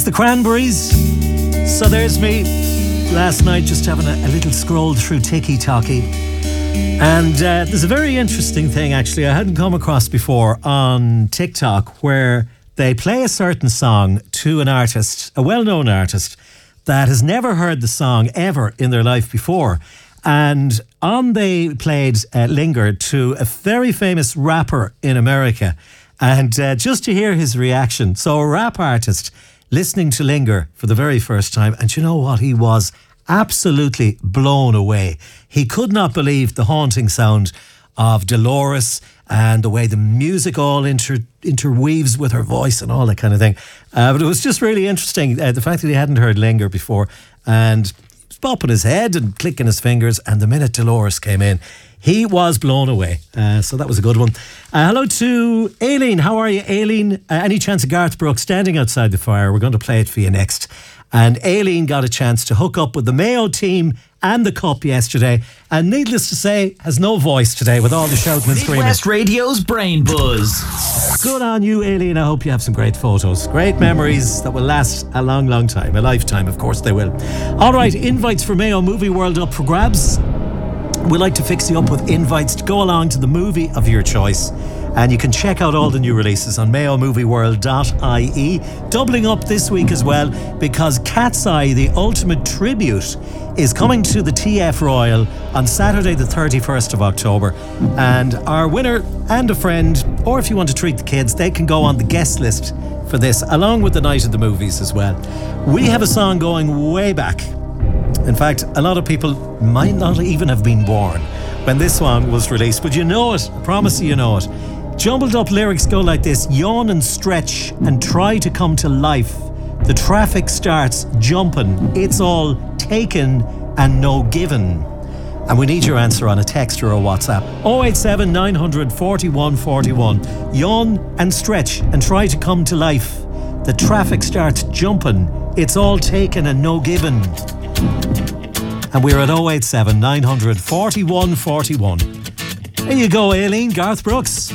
the Cranberries. So there's me last night just having a little scroll through Tiki-Talkie. And there's a very interesting thing actually I hadn't come across before on TikTok, where they play a certain song to an artist, a well-known artist, that has never heard the song ever in their life before. And they played Linger to a very famous rapper in America. And just to hear his reaction. So a rap artist listening to Linger for the very first time. And you know what? He was absolutely blown away. He could not believe the haunting sound of Dolores and the way the music all interweaves with her voice and all that kind of thing. But it was just really interesting, the fact that he hadn't heard Linger before. And he was bopping his head and clicking his fingers. And the minute Dolores came in, he was blown away. So that was a good one. Hello to Aileen. How are you, Aileen? Any chance of Garth Brooks Standing Outside the Fire? We're going to play it for you next. And Aileen got a chance to hook up with the Mayo team and the Cup yesterday. And needless to say, has no voice today with all the shouting and screaming. West Radio's Brain Buzz. Good on you, Aileen. I hope you have some great photos. Great memories that will last a long, long time. A lifetime, of course they will. All right, invites for Mayo Movie World up for grabs. We like to fix you up with invites to go along to the movie of your choice. And you can check out all the new releases on mayomovieworld.ie. Doubling up this week as well, because Cat's Eye, the ultimate tribute, is coming to the TF Royal on Saturday the 31st of October. And our winner and a friend, or if you want to treat the kids, they can go on the guest list for this, along with the night of the movies as well. We have a song going way back. In fact, a lot of people might not even have been born when this song was released, but you know it. I promise you know it. Jumbled up lyrics go like this: yawn and stretch and try to come to life. The traffic starts jumping. It's all taken and no given. And we need your answer on a text or a WhatsApp. 087 900 41 41. Yawn and stretch and try to come to life. The traffic starts jumping. It's all taken and no given. And we're at 087 900 41 41. There you go, Aileen. Garth Brooks.